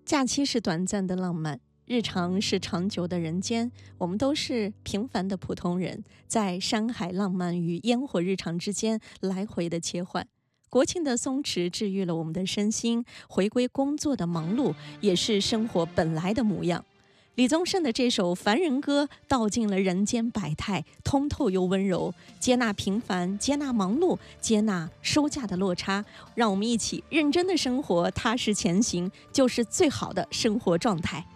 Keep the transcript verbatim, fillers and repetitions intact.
假期是短暂的浪漫，日常是长久的人间。我们都是平凡的普通人，在山海浪漫与烟火日常之间来回的切换。国庆的松弛治愈了我们的身心，回归工作的忙碌也是生活本来的模样。李宗盛的这首《凡人歌》道尽了人间百态，通透又温柔，接纳平凡，接纳忙碌，接纳收价的落差。让我们一起认真的生活，踏实前行，就是最好的生活状态。